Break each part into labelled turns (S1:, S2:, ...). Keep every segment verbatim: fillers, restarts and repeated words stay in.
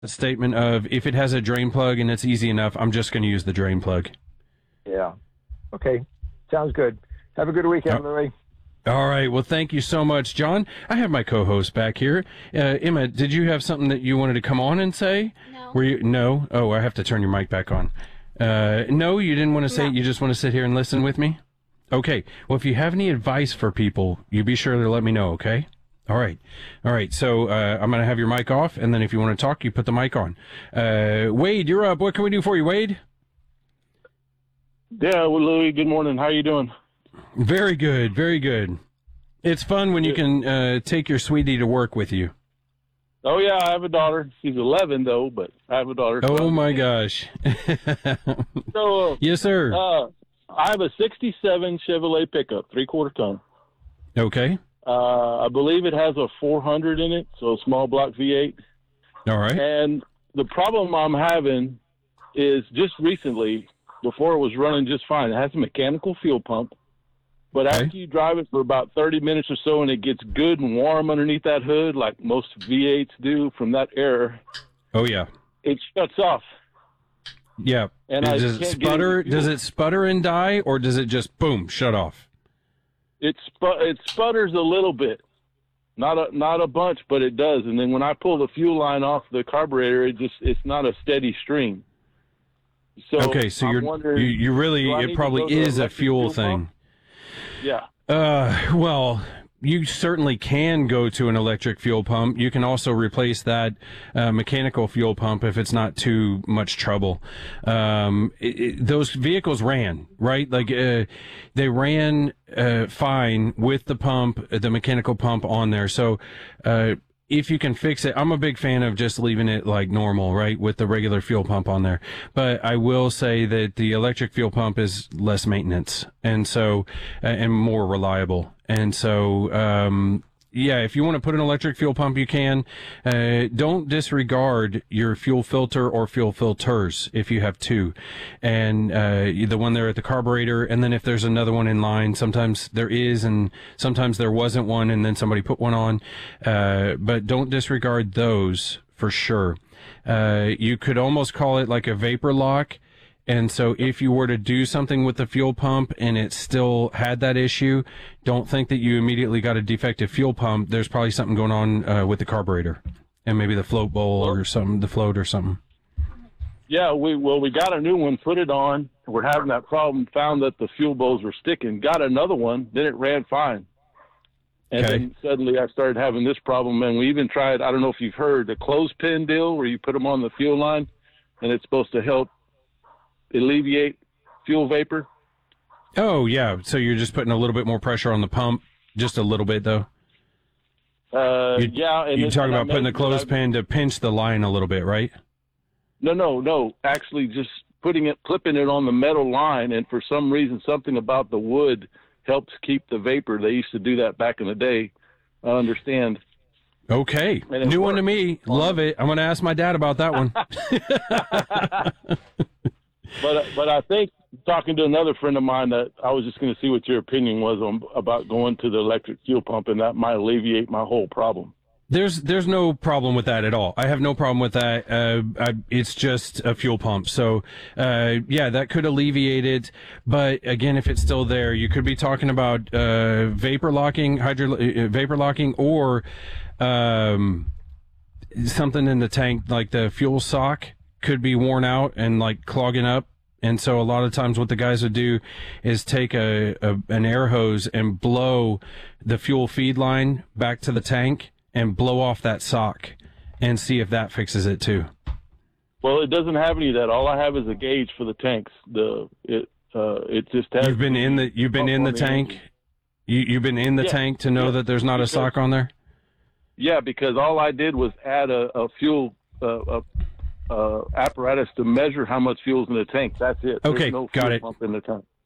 S1: a statement of if it has a drain plug and it's easy enough, I'm just going to use the drain plug.
S2: Yeah. Okay. Sounds good. Have a good weekend,
S1: Oh.
S2: Louis.
S1: All right. Well, thank you so much, John. I have my co-host back here. Uh, Emma, did you have something that you wanted to come on and say?
S3: No.
S1: Were you? No? Oh, I have to turn your mic back on. Uh, no, you didn't want to say
S3: No.
S1: it. You just want to sit here and listen with me? Okay. Well, if you have any advice for people, you be sure to let me know, okay? All right. All right. So uh, I'm going to have your mic off, and then if you want to talk, you put the mic on. Uh, Wade, you're up. What can we do for you, Wade?
S4: Yeah, well, Louis, good morning. How you doing?
S1: Very good. Very good. It's fun when you can uh, take your sweetie to work with you.
S4: Oh, yeah, I have a daughter. She's eleven, though, but I have a daughter.
S1: Oh, my gosh.
S4: So, uh,
S1: Yes, sir.
S4: uh, I have a sixty-seven Chevrolet pickup, three-quarter ton.
S1: Okay.
S4: Uh, I believe it has a four hundred in it, so a small block V eight.
S1: All right.
S4: And the problem I'm having is just recently, before it was running just fine, it has a mechanical fuel pump. But
S1: Okay.
S4: after you drive it for about thirty minutes or so and it gets good and warm underneath that hood, like most V eights do from that air,
S1: Oh, yeah.
S4: it shuts off.
S1: Yeah.
S4: And I
S1: does it
S4: can't get
S1: sputter?
S4: any fuel.
S1: Does it sputter and die, or does it just, boom, shut off?
S4: It, spu- it sputters a little bit. Not a not a bunch, but it does. And then when I pull the fuel line off the carburetor, it just it's not a steady stream. So
S1: Okay, so
S4: I'm
S1: you're,
S4: wondering,
S1: you, you really,
S4: do I need
S1: it
S4: to
S1: probably
S4: go to
S1: is a
S4: electric
S1: fuel
S4: fuel
S1: thing.
S4: pump? Yeah.
S1: Uh, well, you certainly can go to an electric fuel pump. You can also replace that uh, mechanical fuel pump if it's not too much trouble. Um, it, it, those vehicles ran, right? Like, uh, they ran, uh, fine with the pump, the mechanical pump on there. So, uh, if you can fix it, I'm a big fan of just leaving it like normal, right, with the regular fuel pump on there. But I will say that the electric fuel pump is less maintenance, and so uh, and more reliable. And so, um, yeah, if you want to put an electric fuel pump, you can. Uh, don't disregard your fuel filter or fuel filters if you have two, and uh, the one there at the carburetor, and then if there's another one in line, sometimes there is, and sometimes there wasn't one, and then somebody put one on. Uh, but don't disregard those for sure. Uh, you could almost call it like a vapor lock. And so if you were to do something with the fuel pump and it still had that issue, don't think that you immediately got a defective fuel pump. There's probably something going on uh, with the carburetor and maybe the float bowl or something, the float or something.
S4: Yeah, we well we got a new one, put it on. We're having that problem. Found that the fuel bowls were sticking. Got another one, then it ran fine. And
S1: Okay.
S4: then suddenly I started having this problem. And we even tried. I don't know if you've heard the clothespin deal where you put them on the fuel line, and it's supposed to help alleviate fuel vapor.
S1: Oh, yeah. So you're just putting a little bit more pressure on the pump, just a little bit, though.
S4: Uh,
S1: You,
S4: yeah, and
S1: you
S4: it-
S1: talking
S4: and I
S1: about putting the
S4: noticed that I-
S1: clothespin to pinch the line a little bit, right?
S4: No, no, no. Actually, just putting it, clipping it on the metal line, and for some reason, something about the wood helps keep the vapor. They used to do that back in the day. I understand.
S1: Okay.
S4: And it
S1: New one to
S4: worked.
S1: me. Love it. I'm going to ask my dad about that one.
S4: But but I think talking to another friend of mine that I was just going to see what your opinion was on about going to the electric fuel pump, and that might alleviate my whole problem.
S1: There's there's no problem with that at all. I have no problem with that. Uh, I, it's just a fuel pump. So, uh, yeah, that could alleviate it. But again, if it's still there, you could be talking about uh, vapor locking, hydro uh, vapor locking, or um, something in the tank, like the fuel sock could be worn out and like clogging up. And so a lot of times what the guys would do is take a, a an air hose and blow the fuel feed line back to the tank and blow off that sock and see if that fixes it too.
S4: Well, it doesn't have any of that. All I have is a gauge for the tanks. The it uh, it just has.
S1: You've been in the you've been in the
S4: on
S1: tank.
S4: engine.
S1: You you've been in the
S4: Yeah.
S1: tank to know
S4: Yeah.
S1: that there's not a
S4: Because-
S1: sock on there.
S4: Yeah, because all I did was add a, a fuel uh, a, uh, apparatus to measure how much fuel's in the tank. That's it.
S1: Okay,
S4: There's no
S1: got
S4: fuel
S1: it.
S4: pump in the tank.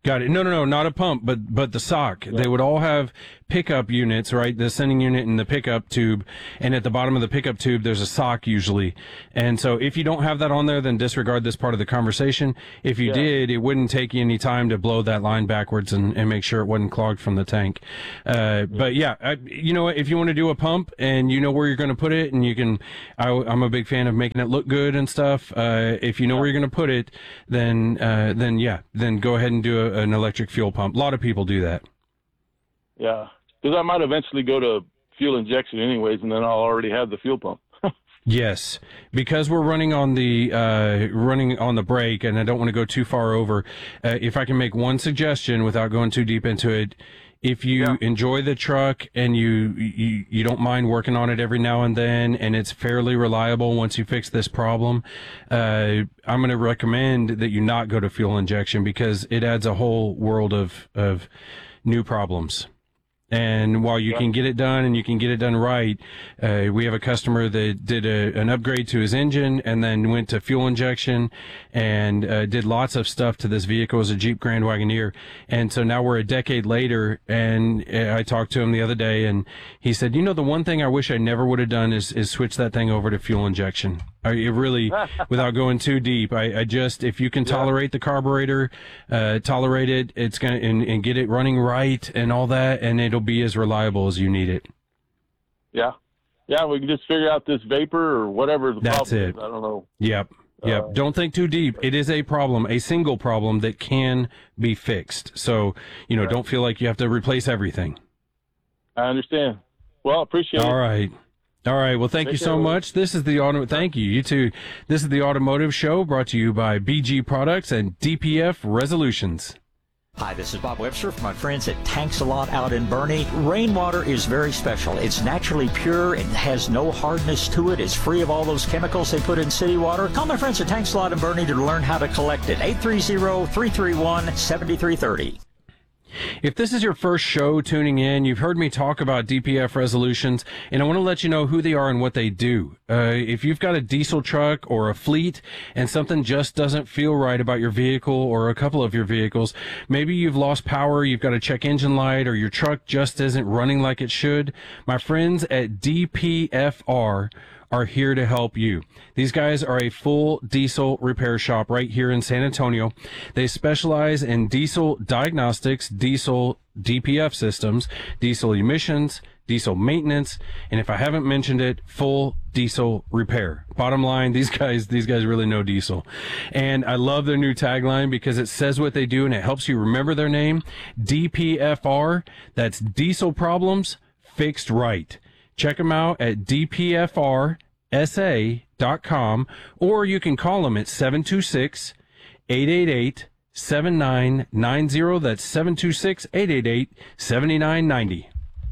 S1: Got it. No, no, no, not a pump, but but the sock. Yeah. They would all have pickup units, right? The sending unit and the pickup tube, and at the bottom of the pickup tube, there's a sock usually. And so, if you don't have that on there, then disregard this part of the conversation. If you yeah. did, it wouldn't take you any time to blow that line backwards and, and make sure it wasn't clogged from the tank. Uh, yeah. But yeah, I, you know what? If you want to do a pump and you know where you're going to put it, and you can, I, I'm a big fan of making it look good and stuff. Uh, if you know yeah. where you're going to put it, then uh, then yeah, then go ahead and do a, an electric fuel pump. A lot of people do that.
S4: Yeah, because I might eventually go to fuel injection anyways, and then I'll already have the fuel pump.
S1: Yes, because we're running on the uh, running on the break, and I don't want to go too far over. Uh, if I can make one suggestion without going too deep into it, if you yeah. enjoy the truck and you, you you don't mind working on it every now and then, and it's fairly reliable once you fix this problem, uh, I'm going to recommend that you not go to fuel injection, because it adds a whole world of of new problems. And while you yeah. can get it done and you can get it done right, uh, we have a customer that did a, an upgrade to his engine and then went to fuel injection and uh, did lots of stuff to this vehicle. It was a Jeep Grand Wagoneer. And so now we're a decade later, and I talked to him the other day, and he said, you know, the one thing I wish I never would have done is, is switch that thing over to fuel injection. I, it really, without going too deep, I, I just, if you can tolerate the carburetor, uh, tolerate it, it's gonna, and, and get it running right and all that, and it'll be as reliable as you need it.
S4: Yeah. Yeah, we can just figure out this vapor or whatever the
S1: That's
S4: problem
S1: it.
S4: is. I don't know.
S1: Yep. Yep. Uh, Don't think too deep. It is a problem, a single problem that can be fixed. So, you know, right. don't feel like you have to replace everything.
S4: I understand. Well, appreciate
S1: all
S4: it.
S1: All right. All right. Well, thank
S4: Take
S1: you so
S4: care.
S1: much. This is the auto. Thank you. You too. This is the Automotive Show, brought to you by B G Products and D P F Resolutions.
S3: Hi, this is Bob Webster from my friends at Tanks a Lot out in Bernie. Rainwater is very special. It's naturally pure. It has no hardness to it. It's free of all those chemicals they put in city water. Call my friends at Tanks a Lot in Bernie to learn how to collect it. eight three zero, three three one, seven three three zero.
S1: If this is your first show tuning in, you've heard me talk about D P F Resolutions, and I want to let you know who they are and what they do. Uh, if you've got a diesel truck or a fleet and something just doesn't feel right about your vehicle or a couple of your vehicles, maybe you've lost power, you've got a check engine light, or your truck just isn't running like it should, my friends at D P F R are here to help you. These guys are a full diesel repair shop right here in San Antonio. They specialize in diesel diagnostics, diesel D P F systems, diesel emissions, diesel maintenance, and if I haven't mentioned it, full diesel repair. Bottom line, these guys, these guys really know diesel. And I love their new tagline because it says what they do and it helps you remember their name. D P F R, that's diesel problems fixed right. Check them out at D P F R S A dot com, or you can call them at seven two six, eight eight eight, seven nine nine zero. That's seven two six, eight eight eight, seven nine nine zero.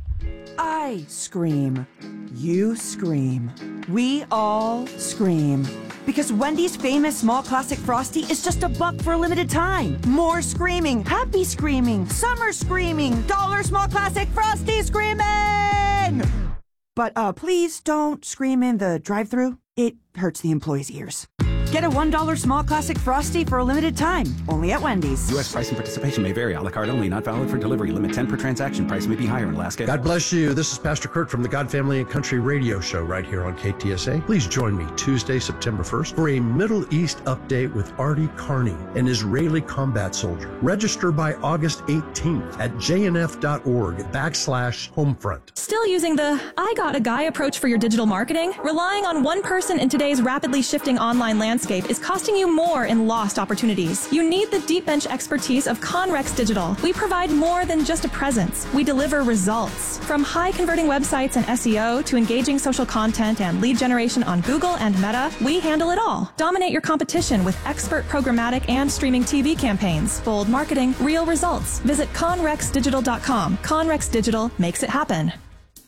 S5: I scream. You scream. We all scream. Because Wendy's famous small classic Frosty is just a buck for a limited time. More screaming, happy screaming, summer screaming, dollar small classic Frosty screaming! But uh, please don't scream in the drive-thru. It hurts the employees' ears. Get a one dollar small classic Frosty for a limited time, only at Wendy's.
S6: U S price and participation may vary. A la carte only, not valid for delivery. Limit ten per transaction. Price may be higher in Alaska.
S7: God bless you. This is Pastor Kurt from the God, Family, and Country radio show right here on K T S A. Please join me Tuesday, September first for a Middle East update with Artie Carney, an Israeli combat soldier. Register by August eighteenth at jnf.org backslash homefront.
S8: Still using the I got a guy approach for your digital marketing? Relying on one person in today's rapidly shifting online landscape is costing you more in lost opportunities. You need the deep bench expertise of Conrex Digital. We provide more than just a presence. We deliver results. From high converting websites and S E O to engaging social content and lead generation on Google and Meta, we handle it all. Dominate your competition with expert programmatic and streaming T V campaigns. Bold marketing, real results. Visit conrex digital dot com. Conrex Digital makes it happen.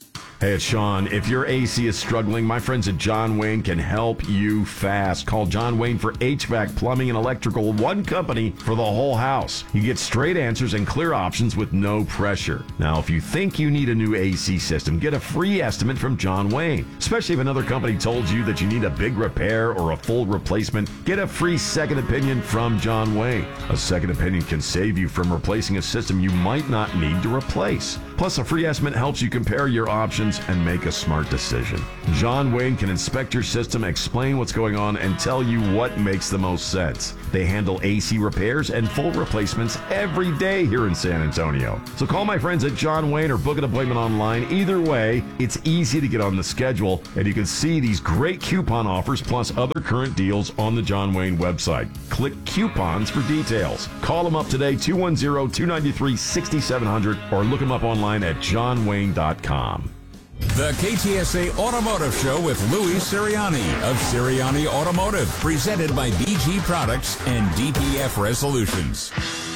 S9: Hey, it's Sean. If your A C is struggling, my friends at John Wayne can help you fast. Call John Wayne for H V A C, plumbing, and electrical. One company for the whole house. You get straight answers and clear options with no pressure. Now, if you think you need a new A C system, get a free estimate from John Wayne. Especially if another company told you that you need a big repair or a full replacement, get a free second opinion from John Wayne. A second opinion can save you from replacing a system you might not need to replace. Plus, a free estimate helps you compare your options and make a smart decision. John Wayne can inspect your system, explain what's going on, and tell you what makes the most sense. They handle A C repairs and full replacements every day here in San Antonio. So call my friends at John Wayne or book an appointment online. Either way, it's easy to get on the schedule, and you can see these great coupon offers plus other current deals on the John Wayne website. Click coupons for details. Call them up today, two one zero, two nine three, six seven zero zero, or look them up online at john wayne dot com.
S10: The K T S A Automotive Show with Louis Sirianni of Sirianni Automotive, presented by B G Products and D P F Resolutions.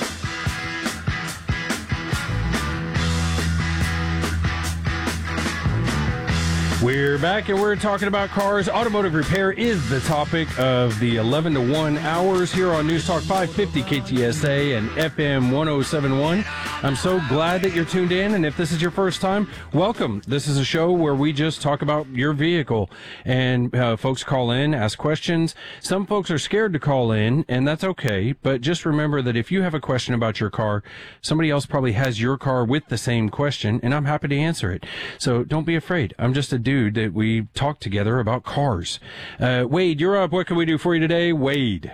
S1: We're back and we're talking about cars. Automotive repair is the topic of the eleven to one hours here on News Talk five fifty K T S A and F M ten seventy-one. I'm so glad that you're tuned in, and if this is your first time, welcome. This is a show where we just talk about your vehicle, and uh, folks call in, ask questions. Some folks are scared to call in, and that's okay, but just remember that if you have a question about your car, somebody else probably has your car with the same question, and I'm happy to answer it. So don't be afraid. I'm just a dude that we talk together about cars. Uh, Wade, you're up. What can we do for you today? Wade.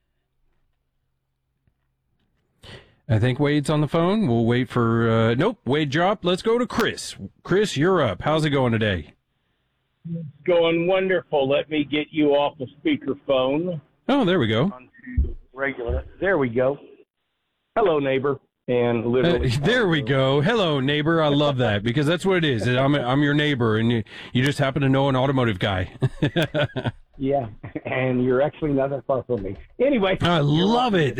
S1: I think Wade's on the phone. We'll wait for, uh, nope, Wade dropped. Let's go to Chris. Chris, you're up. How's it going today?
S11: It's going wonderful. Let me get you off the speakerphone.
S1: Oh, there we go.
S11: Regular. There we go. Hello, neighbor. And literally,
S1: uh, there we go. Hello, neighbor. I love that because that's what it is. I'm I'm your neighbor, and you, you just happen to know an automotive guy.
S11: Yeah, and you're actually not that far from me. Anyway,
S1: I love it.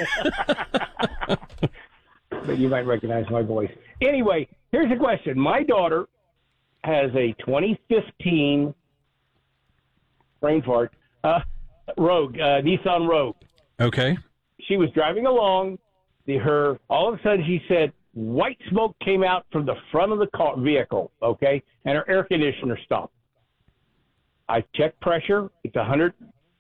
S11: But you might recognize my voice. Anyway, here's a question. My daughter has a twenty fifteen brain fart uh, Rogue, uh, Nissan Rogue.
S1: Okay.
S11: She was driving along. The, her all of a sudden she said white smoke came out from the front of the car vehicle, okay, and her air conditioner stopped. I checked pressure. It's one hundred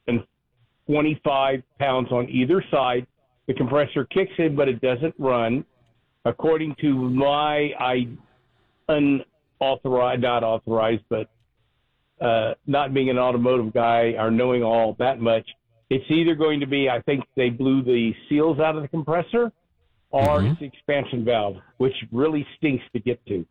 S11: twenty-five pounds on either side. The compressor kicks in, but it doesn't run. According to my I unauthorized, not authorized, but uh, not being an automotive guy or knowing all that much, it's either going to be, I think they blew the seals out of the compressor, or mm-hmm. it's the expansion valve, which really stinks to get to.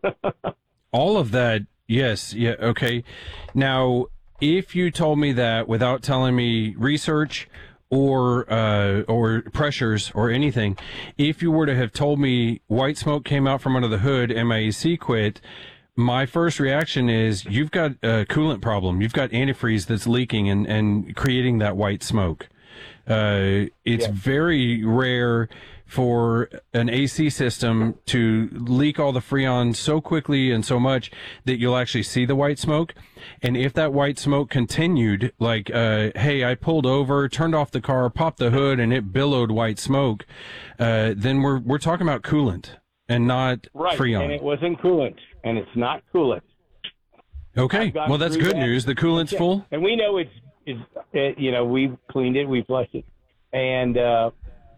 S1: All of that, yes, yeah, okay. Now, if you told me that without telling me research or uh, or pressures or anything, if you were to have told me white smoke came out from under the hood and my A C quit, my first reaction is you've got a coolant problem. You've got antifreeze that's leaking and, and creating that white smoke. Uh, it's yeah. very rare for an A C system to leak all the Freon so quickly and so much that you'll actually see the white smoke. And if that white smoke continued, like, uh, hey, I pulled over, turned off the car, popped the hood, and it billowed white smoke, uh, then we're we're talking about coolant and not
S11: right.
S1: Freon.
S11: And it wasn't coolant, and it's not coolant.
S1: Okay, well, that's good that. news. The coolant's
S11: yeah.
S1: full?
S11: And we know it's, it's it, you know, we've cleaned it, we flushed it. And, uh,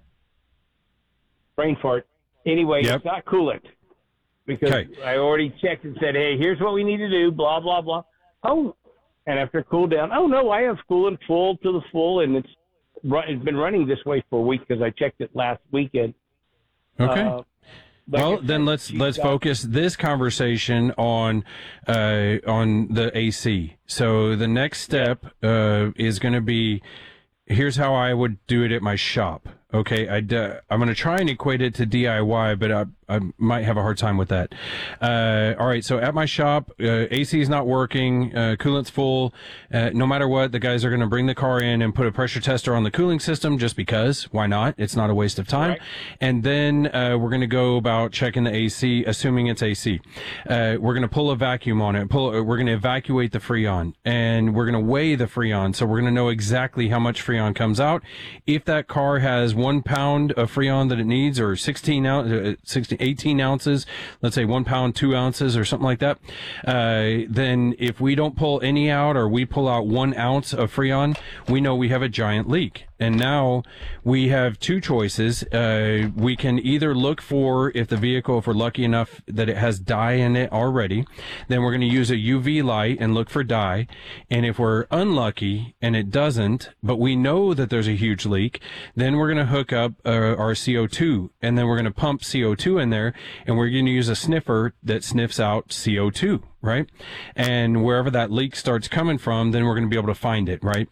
S11: brain fart. Anyway, yep. It's not coolant because okay. I already checked and said, hey, here's what we need to do, blah, blah, blah. Oh, and after it cooled down, oh, no, I have coolant full to the full, and it's it's been running this way for a week because I checked it last weekend.
S1: Okay.
S11: Uh,
S1: well, then let's let's got, focus this conversation on uh, on the A C. So the next step uh, is going to be, here's how I would do it at my shop. Okay, I'd, uh, I'm going to try and equate it to D I Y, but I, I might have a hard time with that. Uh, all right, so at my shop, uh, A C is not working, uh, coolant's full. Uh, no matter what, the guys are going to bring the car in and put a pressure tester on the cooling system just because. Why not? It's not a waste of time. Right. And then uh, we're going to go about checking the A C, assuming it's A C. Uh, we're going to pull a vacuum on it. Pull. We're going to evacuate the Freon, and we're going to weigh the Freon, so we're going to know exactly how much Freon comes out. If that car has one pound of Freon that it needs, or sixteen ounce, uh, sixteen, eighteen ounces, let's say one pound, two ounces, or something like that, uh, then if we don't pull any out, or we pull out one ounce of Freon, we know we have a giant leak. And now we have two choices. Uh, we can either look for, if the vehicle, if we're lucky enough that it has dye in it already, then we're going to use a U V light and look for dye. And if we're unlucky and it doesn't, but we know that there's a huge leak, then we're going to hook up uh, our C O two, and then we're going to pump C O two in there, and we're going to use a sniffer that sniffs out C O two. Right? And wherever that leak starts coming from, then we're going to be able to find it, right?